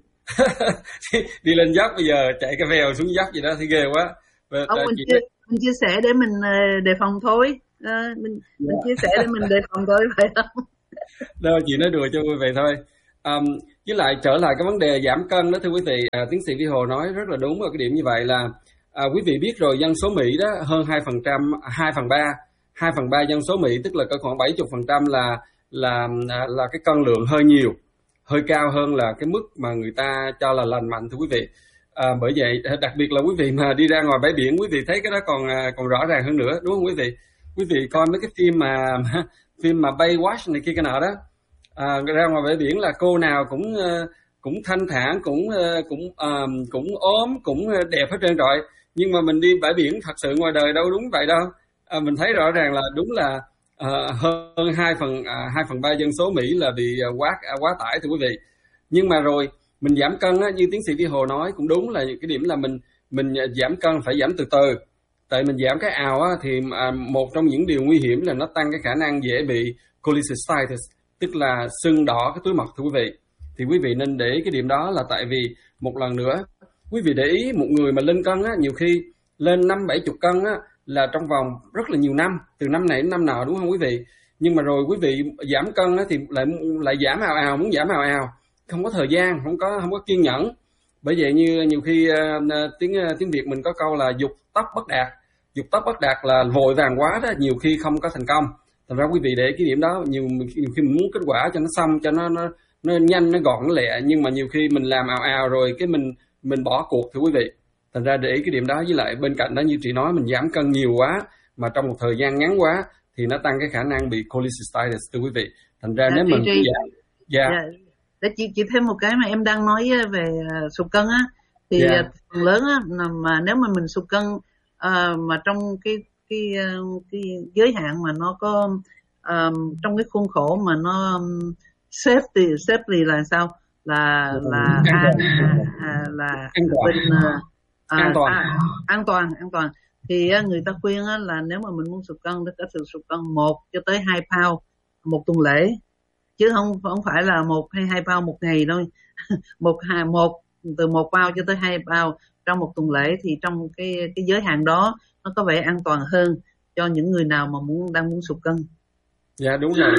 đi lên dốc bây giờ chạy cái vèo xuống dốc gì đó thì ghê quá. Và, Ông, mình, chia, mình chia sẻ để mình đề phòng thôi. À, mình, mình chia sẻ để mình đề phòng thôi phải không? Đâu, chị nói đùa cho vui vậy thôi. Um, với lại trở lại cái vấn đề giảm cân đó thưa quý vị, à, tiến sĩ Vi Hồ nói rất là đúng ở cái điểm như vậy là à, quý vị biết rồi, dân số Mỹ đó hơn hai phần trăm, hai phần ba, hai phần ba dân số Mỹ tức là có khoảng bảy mươi phần trăm là là là cái cân lượng hơi nhiều, hơi cao hơn là cái mức mà người ta cho là lành mạnh thưa quý vị. À, bởi vậy đặc biệt là quý vị mà đi ra ngoài bãi biển, quý vị thấy cái đó còn còn rõ ràng hơn nữa, đúng không quý vị? Quý vị coi mấy cái phim mà phim mà Baywatch này kia cái nọ đó, à, ra ngoài bãi biển là cô nào cũng cũng thanh thản, cũng cũng uh, cũng ốm, cũng đẹp hết trơn trọi. Nhưng mà mình đi bãi biển thật sự ngoài đời đâu đúng vậy đâu. À, mình thấy rõ ràng là đúng là uh, hơn hai phần uh, hai phần ba dân số Mỹ là bị quá quá tải thưa quý vị. Nhưng mà rồi mình giảm cân á, như tiến sĩ Vi Hồ nói cũng đúng, là cái điểm là mình mình giảm cân phải giảm từ từ. Tại mình giảm cái ào á, thì à, một trong những điều nguy hiểm là nó tăng cái khả năng dễ bị cholecystitis, tức là sưng đỏ cái túi mật thưa quý vị. Thì quý vị nên để ý cái điểm đó là tại vì một lần nữa quý vị để ý một người mà lên cân á, nhiều khi lên năm bảy chục cân á, là trong vòng rất là nhiều năm, từ năm này đến năm nọ, đúng không quý vị? Nhưng mà rồi quý vị giảm cân á, thì lại lại giảm ào ào, muốn giảm ào ào, không có thời gian, không có không có kiên nhẫn. Bởi vậy như nhiều khi uh, tiếng uh, tiếng Việt mình có câu là dục tốc bất đạt. Dục tốc bất đạt là vội vàng quá đó, nhiều khi không có thành công. Thành ra quý vị để cái điểm đó, nhiều, nhiều khi mình muốn kết quả cho nó xong, cho nó nó nó nhanh, nó gọn, nó lẹ, nhưng mà nhiều khi mình làm ào ào rồi cái mình mình bỏ cuộc thưa quý vị. Thành ra để ý cái điểm đó, với lại bên cạnh đó như chị nói, mình giảm cân nhiều quá mà trong một thời gian ngắn quá thì nó tăng cái khả năng bị cholecystitis thưa quý vị. Thành ra à, nếu mình giảm, dạ. Yeah. Để chị chị thêm một cái mà em đang nói về uh, sụt cân á, thì yeah. phần lớn á, mà nếu mà mình sụt cân uh, mà trong cái cái uh, cái giới hạn mà nó có um, trong cái khuôn khổ mà nó um, safety safety là sao, là là an à, là an toàn. Bên, uh, an toàn à, an toàn an toàn thì uh, người ta khuyên uh, là nếu mà mình muốn sụt cân thì có sự sụt cân một cho tới hai pound một tuần lễ, chứ không không phải là một hay hai pound một ngày đâu. một hai một từ một pound cho tới hai pound trong một tuần lễ, thì trong cái cái giới hạn đó nó có vẻ an toàn hơn cho những người nào mà muốn đang muốn sụt cân. Dạ đúng rồi.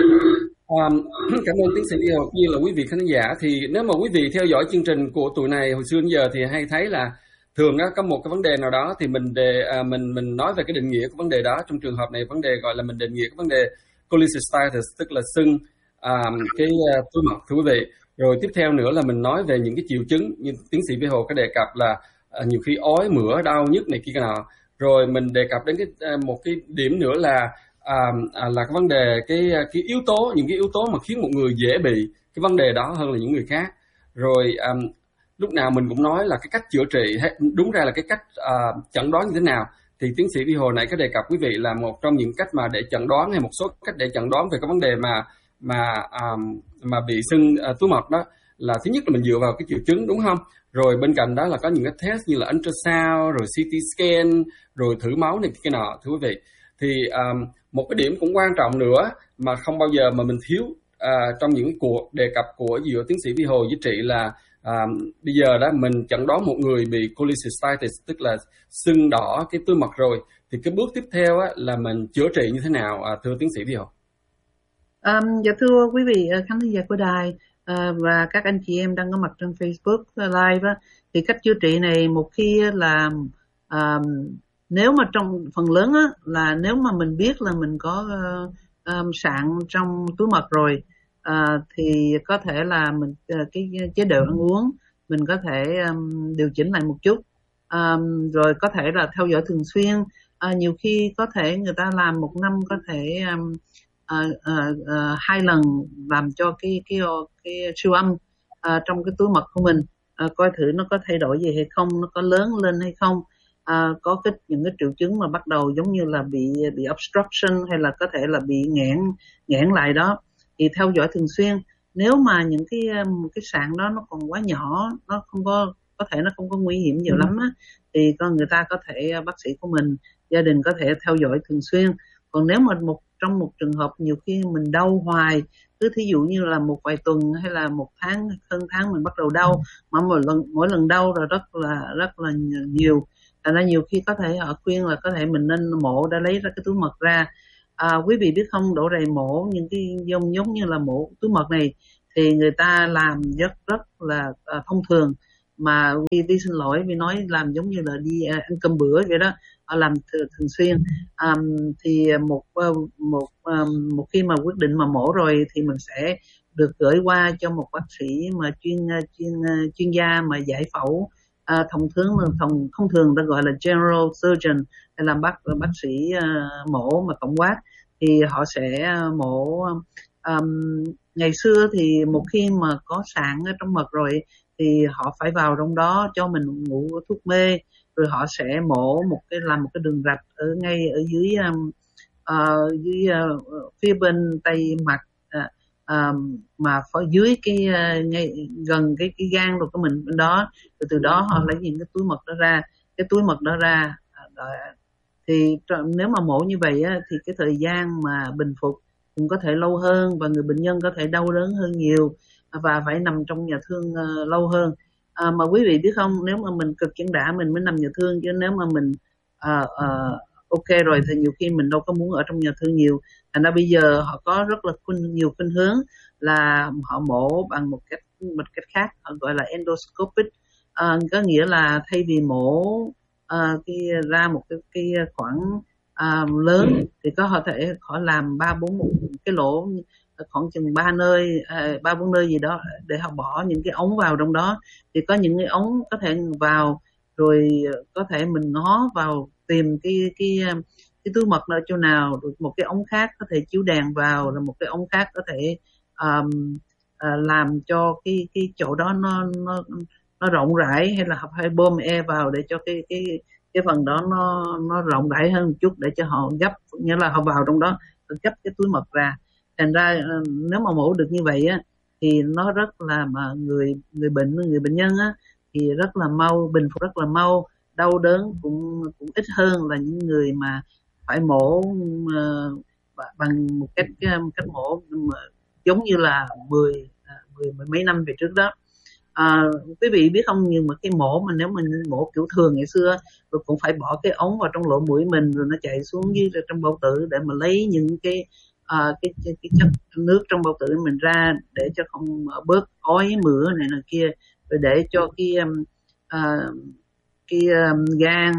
Um, cảm ơn tiến sĩ Vi Hồ, như là quý vị khán giả. Thì nếu mà quý vị theo dõi chương trình của tụi này hồi xưa đến giờ thì hay thấy là thường á, có một cái vấn đề nào đó thì mình đề à, mình mình nói về cái định nghĩa của vấn đề đó. Trong trường hợp này vấn đề gọi là mình định nghĩa cái vấn đề cholecystitis, tức là sưng À, cái uh, túi mật thưa quý vị. Rồi tiếp theo nữa là mình nói về những cái triệu chứng như tiến sĩ Vi Hồ có đề cập là uh, nhiều khi ói mửa, đau nhức này kia cái nọ. Rồi mình đề cập đến cái uh, một cái điểm nữa là uh, uh, là cái vấn đề cái cái yếu tố, những cái yếu tố mà khiến một người dễ bị cái vấn đề đó hơn là những người khác. Rồi um, lúc nào mình cũng nói là cái cách chữa trị, đúng ra là cái cách uh, chẩn đoán như thế nào. Thì tiến sĩ Vi Hồ này có đề cập quý vị là một trong những cách mà để chẩn đoán, hay một số cách để chẩn đoán về cái vấn đề mà mà um, mà bị sưng uh, túi mật đó, là thứ nhất là mình dựa vào cái triệu chứng, đúng không? Rồi bên cạnh đó là có những cái test như là ultrasound, rồi xê tê scan, rồi thử máu này cái nọ thưa quý vị. Thì um, một cái điểm cũng quan trọng nữa mà không bao giờ mà mình thiếu uh, trong những cuộc đề cập của giữa tiến sĩ Vi Hồ với chị là um, bây giờ đó mình chẩn đoán một người bị cholecystitis, tức là sưng đỏ cái túi mật rồi, thì cái bước tiếp theo á, là mình chữa trị như thế nào uh, thưa tiến sĩ Vi Hồ? Um, dạ thưa quý vị khán giả của đài uh, và các anh chị em đang có mặt trên Facebook Live á, thì cách chữa trị này một khi là um, nếu mà trong phần lớn á, là nếu mà mình biết là mình có uh, um, sạn trong túi mật rồi, uh, thì có thể là mình uh, cái chế độ ăn uống mình có thể um, điều chỉnh lại một chút, um, rồi có thể là theo dõi thường xuyên. Uh, nhiều khi có thể người ta làm một năm có thể um, uh, uh, uh, hai lần làm cho cái cái cái siêu âm uh, trong cái túi mật của mình, uh, coi thử nó có thay đổi gì hay không, nó có lớn lên hay không, uh, có cái những cái triệu chứng mà bắt đầu giống như là bị bị obstruction hay là có thể là bị nghẽn nghẽn lại đó, thì theo dõi thường xuyên. Nếu mà những cái cái sạn đó nó còn quá nhỏ, nó không có có thể nó không có nguy hiểm nhiều lắm á, thì con người ta có thể bác sĩ của mình, gia đình có thể theo dõi thường xuyên. Còn nếu mà một trong một trường hợp nhiều khi mình đau hoài, cứ thí dụ như là một vài tuần hay là một tháng hơn tháng mình bắt đầu đau, mà mỗi lần mỗi lần đau là rất là rất là nhiều, thành ra nhiều khi có thể họ khuyên là có thể mình nên mổ để lấy ra cái túi mật ra. À, quý vị biết không, đổ đầy mổ những cái giống giống như là mổ túi mật này thì người ta làm rất rất là uh, thông thường, mà vì đi xin lỗi vì nói làm giống như là đi uh, ăn cơm bữa vậy đó, họ làm th- thường xuyên. Um, thì một uh, một um, một khi mà quyết định mà mổ rồi thì mình sẽ được gửi qua cho một bác sĩ mà chuyên chuyên chuyên gia mà giải phẫu. À, thông thường thông thông thường ta gọi là general surgeon, hay là bác bác sĩ uh, mổ mà tổng quát, thì họ sẽ mổ. Um, ngày xưa thì một khi mà có sạn ở trong mật rồi thì họ phải vào trong đó cho mình ngủ thuốc mê, rồi họ sẽ mổ một cái làm một cái đường rạch ở ngay ở dưới um, uh, dưới uh, phía bên tay mặt, uh, um, mà phải dưới cái uh, ngay gần cái cái gan rồi của mình bên đó, rồi từ đó họ lấy những cái túi mật đó ra, cái túi mật đó ra. Uh, thì nếu mà mổ như vậy á, thì cái thời gian mà bình phục cũng có thể lâu hơn, và người bệnh nhân có thể đau đớn hơn nhiều và phải nằm trong nhà thương uh, lâu hơn. À, mà quý vị biết không, nếu mà mình cực chân đã mình mới nằm nhà thương, chứ nếu mà mình uh, uh, ok rồi thì nhiều khi mình đâu có muốn ở trong nhà thương nhiều. Thành ra bây giờ họ có rất là khuynh, nhiều khuynh hướng là họ mổ bằng một cách một cách khác, họ gọi là endoscopic, uh, có nghĩa là thay vì mổ uh, cái ra một cái cái khoảng uh, lớn thì có họ thể họ làm ba bốn một cái lỗ khoảng chừng ba nơi, ba bốn nơi gì đó để họ bỏ những cái ống vào trong đó. Thì có những cái ống có thể vào rồi có thể mình ngó vào tìm cái cái cái túi mật ở chỗ nào, rồi một cái ống khác có thể chiếu đèn vào, rồi một cái ống khác có thể um, uh, làm cho cái cái chỗ đó nó nó nó rộng rãi, hay là họ phải bơm e vào để cho cái cái cái phần đó nó nó rộng rãi hơn một chút để cho họ gấp, nghĩa là họ vào trong đó gấp cái túi mật ra. Thành ra nếu mà mổ được như vậy á thì nó rất là mà người người bệnh người bệnh nhân á thì rất là mau, bình phục rất là mau, đau đớn cũng cũng ít hơn là những người mà phải mổ uh, bằng một cách cách mổ giống như là mười mười mấy năm về trước đó. À, quý vị biết không, nhưng mà cái mổ mà nếu mình mổ kiểu thường ngày xưa rồi cũng phải bỏ cái ống vào trong lỗ mũi mình, rồi nó chạy xuống dưới trong bao tử để mà lấy những cái uh, cái, cái cái chất nước trong bao tử mình ra để cho không bớt ói mửa này nọ kia, rồi để cho cái um, uh, cái um, gan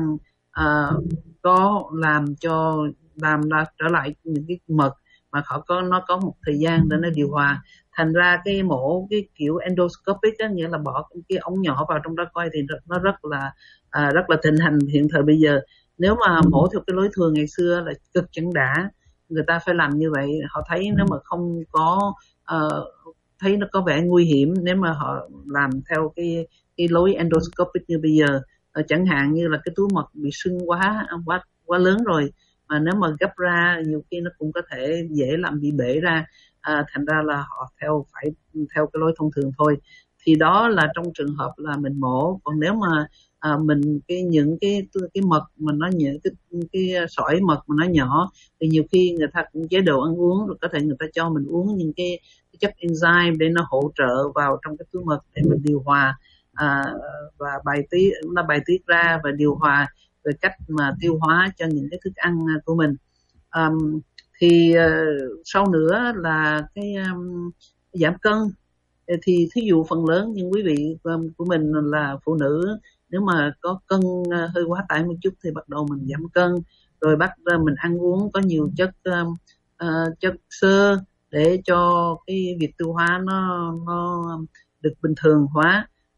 uh, có làm cho làm ra trở lại những cái mật mà họ có nó có một thời gian để nó điều hòa. Thành ra cái mổ cái kiểu endoscopic á, nghĩa là bỏ cái ống nhỏ vào trong đó coi thì nó rất là à, rất là thịnh hành hiện thời bây giờ. Nếu mà mổ theo cái lối thường ngày xưa là cực chẳng đã, người ta phải làm như vậy. Họ thấy nếu mà không có uh, thấy nó có vẻ nguy hiểm nếu mà họ làm theo cái cái lối endoscopic như bây giờ. Uh, chẳng hạn như là cái túi mật bị sưng quá quá quá lớn rồi, mà nếu mà gấp ra nhiều khi nó cũng có thể dễ làm bị bể ra. À, thành ra là họ theo phải theo cái lối thông thường thôi. Thì đó là trong trường hợp là mình mổ. Còn nếu mà à, mình cái những cái cái mật mà nó nhẹ, cái cái sỏi mật mà nó nhỏ thì nhiều khi người ta cũng chế độ ăn uống, rồi có thể người ta cho mình uống những cái, cái chất enzyme để nó hỗ trợ vào trong cái túi mật để mình điều hòa à, và bài tiết nó bài tiết ra và điều hòa về cách mà tiêu hóa cho những cái thức ăn của mình. Um, thì uh, sau nữa là cái um, giảm cân. Thì thí dụ phần lớn những quý vị um, của mình là phụ nữ, nếu mà có cân uh, hơi quá tải một chút thì bắt đầu mình giảm cân, rồi bắt uh, mình ăn uống có nhiều chất um, uh, chất xơ để cho cái việc tiêu hóa nó nó được bình thường hóa.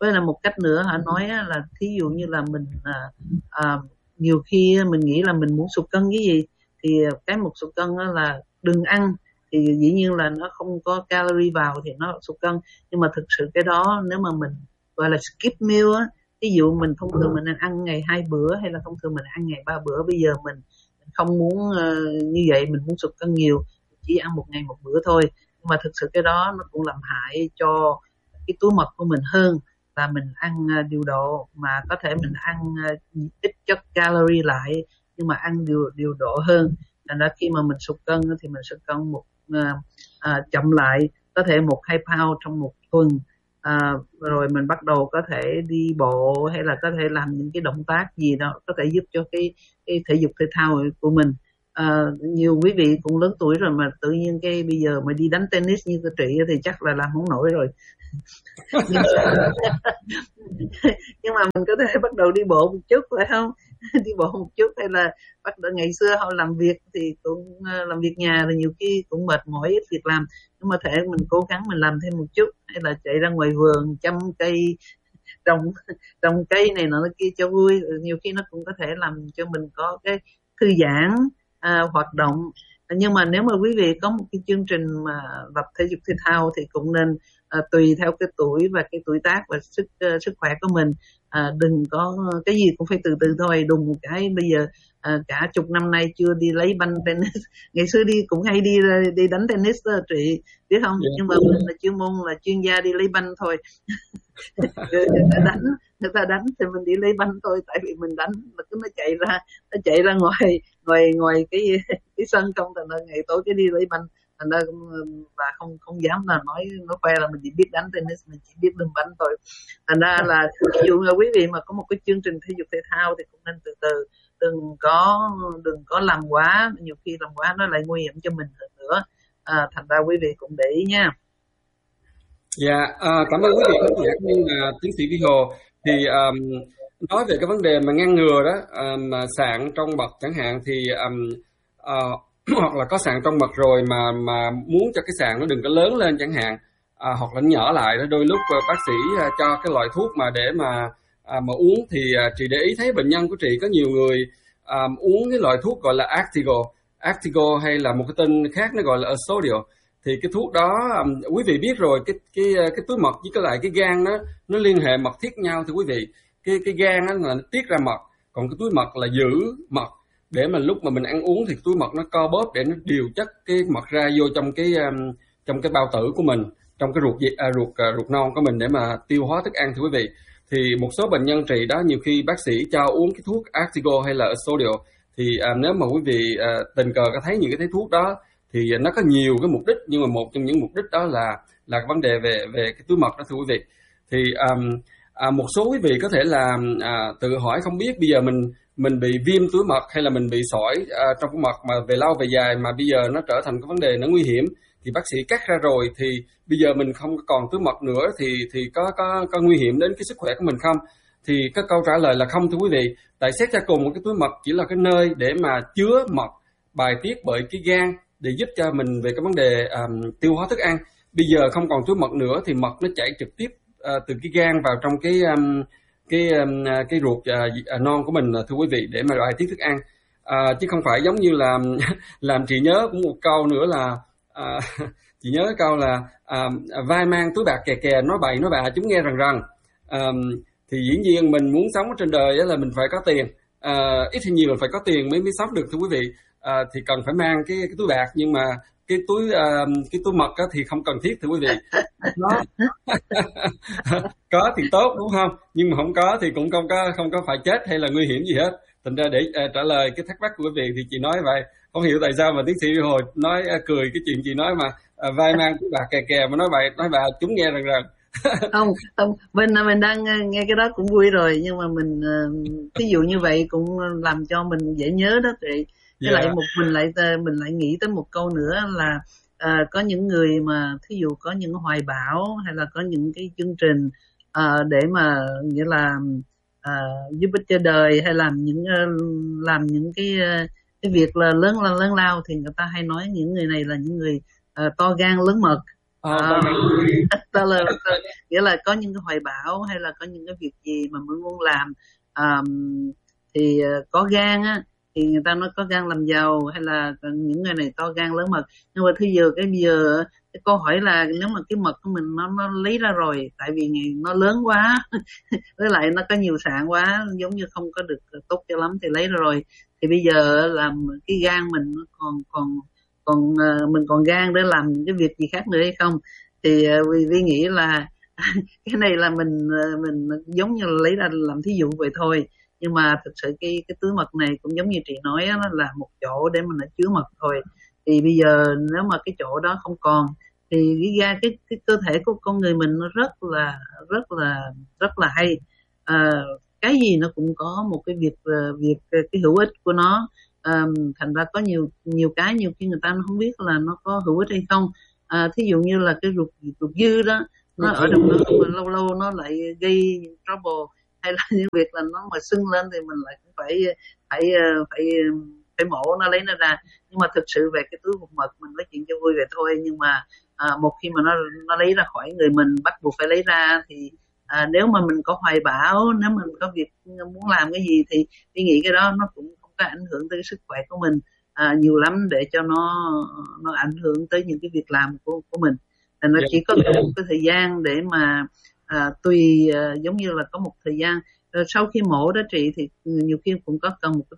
Với là một cách nữa họ nói là thí dụ như là mình à, à, nhiều khi mình nghĩ là mình muốn sụt cân cái gì thì cái một sụt cân là đừng ăn, thì dĩ nhiên là nó không có calorie vào thì nó sụt cân. Nhưng mà thực sự cái đó nếu mà mình gọi là skip meal á, ví dụ mình thông thường mình ăn ngày hai bữa hay là thông thường mình ăn ngày ba bữa, bây giờ mình, mình không muốn uh, như vậy, mình muốn sụt cân nhiều, chỉ ăn một ngày một bữa thôi. Nhưng mà thực sự cái đó nó cũng làm hại cho cái túi mật của mình hơn là mình ăn uh, điều độ, mà có thể mình ăn uh, ít chất calorie lại nhưng mà ăn điều điều độ hơn. Thành ra khi mà mình sụt cân thì mình sụt cân một uh, uh, chậm lại, có thể một hai pound trong một tuần. À, rồi mình bắt đầu có thể đi bộ hay là có thể làm những cái động tác gì đó có thể giúp cho cái, cái thể dục thể thao của mình. À, nhiều quý vị cũng lớn tuổi rồi mà tự nhiên cái bây giờ mà đi đánh tennis như cái Trị thì chắc là làm không nổi rồi. Nhưng mà mình có thể bắt đầu đi bộ một chút phải không? Đi bộ một chút, hay là bắt đầu ngày xưa họ làm việc thì cũng làm việc nhà thì nhiều khi cũng mệt mỏi ít việc làm, nhưng mà thể mình cố gắng mình làm thêm một chút, hay là chạy ra ngoài vườn chăm cây, trồng trồng cây này nọ kia cho vui. Nhiều khi nó cũng có thể làm cho mình có cái thư giãn, à, hoạt động. Nhưng mà nếu mà quý vị có một cái chương trình mà tập thể dục thể thao thì cũng nên à, tùy theo cái tuổi và cái tuổi tác và sức uh, sức khỏe của mình. À, đừng có cái gì cũng phải từ từ thôi, đùng một cái bây giờ à, cả chục năm nay chưa đi lấy banh tennis. Ngày xưa đi cũng hay đi đi đánh tennis đó Trị, biết không? Yeah. Nhưng mà mình là chuyên môn là chuyên gia đi lấy banh thôi. người ta đánh người ta đánh thì mình đi lấy banh thôi, tại vì mình đánh là cứ nó chạy ra nó chạy ra ngoài ngoài ngoài cái cái sân không, thành ra ngày tối cái đi lấy banh, thành ra và không không dám là nói nó khoe là mình chỉ biết đánh tennis, mình chỉ biết lưng banh thôi. Thành ra là ví dụ là quý vị mà có một cái chương trình thể dục thể thao thì cũng nên từ từ, đừng có đừng có làm quá, nhiều khi làm quá nó lại nguy hiểm cho mình hơn nữa. À, thành ra quý vị cũng để ý nha. Dạ, à, cảm ơn quý vị khán giả như là tiến sĩ Vi Hồ. Thì um, nói về cái vấn đề mà ngăn ngừa đó, um, sạn trong mật chẳng hạn, thì um, uh, hoặc là có sạn trong mật rồi mà mà muốn cho cái sạn nó đừng có lớn lên chẳng hạn, à, hoặc là nó nhỏ lại đó, đôi lúc uh, bác sĩ uh, cho cái loại thuốc mà để mà uh, mà uống thì uh, chị để ý thấy bệnh nhân của chị có nhiều người um, uống cái loại thuốc gọi là Actigo, Actigo hay là một cái tên khác nó gọi là Asodio. Thì cái thuốc đó um, quý vị biết rồi, cái cái cái túi mật với cái lại cái gan nó nó liên hệ mật thiết nhau thì quý vị. Cái cái gan đó là nó tiết ra mật, còn cái túi mật là giữ mật, để mà lúc mà mình ăn uống thì túi mật nó co bóp để nó điều chất cái mật ra vô trong cái um, trong cái bao tử của mình, trong cái ruột à, ruột uh, ruột non của mình để mà tiêu hóa thức ăn thưa quý vị. Thì một số bệnh nhân trị đó nhiều khi bác sĩ cho uống cái thuốc Actigo hay là Asodio, thì uh, nếu mà quý vị uh, tình cờ có thấy những cái thấy thuốc đó thì nó có nhiều cái mục đích, nhưng mà một trong những mục đích đó là là vấn đề về về cái túi mật đó thưa quý vị. Thì um, à, một số quý vị có thể là à, tự hỏi không biết bây giờ mình mình bị viêm túi mật hay là mình bị sỏi à, trong cái mật mà về lâu về dài mà bây giờ nó trở thành cái vấn đề nó nguy hiểm, thì bác sĩ cắt ra rồi thì bây giờ mình không còn túi mật nữa thì thì có có có nguy hiểm đến cái sức khỏe của mình không? Thì cái câu trả lời là không thưa quý vị. Tại xét ra cùng một cái túi mật chỉ là cái nơi để mà chứa mật bài tiết bởi cái gan để giúp cho mình về cái vấn đề um, tiêu hóa thức ăn. Bây giờ không còn túi mật nữa thì mật nó chảy trực tiếp uh, từ cái gan vào trong cái um, cái um, cái ruột uh, non của mình thưa quý vị, để mà bài tiết thức ăn. Uh, chứ không phải giống như là làm chị nhớ cũng một câu nữa là uh, chị nhớ cái câu là uh, vai mang túi bạc kè kè, nói bậy nói bạ chúng nghe rằng rằng. Um, thì dĩ nhiên mình muốn sống ở trên đời là mình phải có tiền, uh, ít hay nhiều là phải có tiền mới mới sống được thưa quý vị. À, thì cần phải mang cái, cái túi bạc, nhưng mà cái túi uh, cái túi mật á, thì không cần thiết thưa quý vị. Đó. Có thì tốt đúng không, nhưng mà không có thì cũng không có không có phải chết hay là nguy hiểm gì hết. Thành ra để uh, trả lời cái thắc mắc của quý vị thì chị nói vậy. Không hiểu tại sao mà tiến sĩ Hồi nói uh, cười cái chuyện chị nói mà uh, vai mang túi bạc kè kè mà nói vậy nói bạ chúng nghe rằng rằng. không không mình mình đang nghe cái đó cũng vui rồi, nhưng mà mình ví uh, dụ như vậy cũng làm cho mình dễ nhớ đó chị. Với yeah. lại một mình lại mình lại nghĩ tới một câu nữa là à, có những người mà thí dụ có những hoài bão hay là có những cái chương trình à, để mà nghĩa là à, giúp ích cho đời hay làm những làm những cái cái việc là lớn lớn lớn lao, thì người ta hay nói những người này là những người à, to gan lớn mật. À, à, đó là, nghĩa là có những cái hoài bão hay là có những cái việc gì mà mình muốn làm, à, thì có gan á, thì người ta nói có gan làm giàu, hay là những người này to gan lớn mật. Nhưng mà thứ giờ cái bây giờ cái câu hỏi là nếu mà cái mật của mình nó nó lấy ra rồi, tại vì nó lớn quá với lại nó có nhiều sạn quá, giống như không có được tốt cho lắm thì lấy ra rồi, thì bây giờ làm cái gan mình nó còn còn còn mình còn gan để làm những cái việc gì khác nữa hay không. Thì vì vi nghĩ là cái này là mình mình giống như là lấy ra làm thí dụ vậy thôi, nhưng mà thực sự cái cái túi mật này cũng giống như chị nói á, nó là một chỗ để mình nó chứa mật thôi. Thì bây giờ nếu mà cái chỗ đó không còn thì cái ga cái cái cơ thể của con người mình nó rất là rất là rất là hay. À, cái gì nó cũng có một cái việc việc cái hữu ích của nó. À, thành ra có nhiều nhiều cái nhiều khi người ta không biết là nó có hữu ích hay không. À, thí dụ như là cái ruột ruột dư đó, nó ở trong nước mà lâu lâu nó lại gây trouble, hay là những việc là nó mà sưng lên thì mình lại cũng phải phải phải phải mổ nó lấy nó ra. Nhưng mà thực sự về cái túi bột mật mình nói chuyện cho vui vậy thôi, nhưng mà à, một khi mà nó nó lấy ra khỏi người mình bắt buộc phải lấy ra, thì à, nếu mà mình có hoài bão, nếu mình có việc muốn làm cái gì thì tôi nghĩ cái đó nó cũng không có ảnh hưởng tới sức khỏe của mình à, nhiều lắm để cho nó nó ảnh hưởng tới những cái việc làm của của mình. Thì nó chỉ có một cái thời gian để mà à, tùy à, giống như là có một thời gian à, sau khi mổ đó chị, thì nhiều khi cũng có cần một cái